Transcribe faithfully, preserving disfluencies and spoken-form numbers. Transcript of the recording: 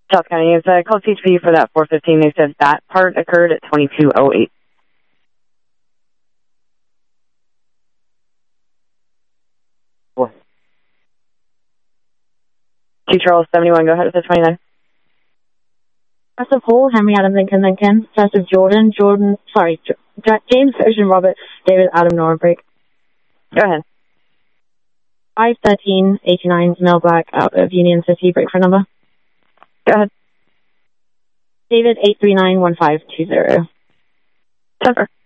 South County, it's a call T H P for that four fifteen. They said that part occurred at twenty-two oh eight. Four. Two Charles seventy-one, go ahead with the twenty-nine. Joseph Hall, Henry Adam Lincoln Lincoln, Joseph Jordan, Jordan, sorry, J- James Ocean Robert, David Adam Nora Break. Go ahead. five thirteen eighty-nine, Mel Black, out of Union City, break for number. Go ahead. David eight three nine one five two zero. Temper.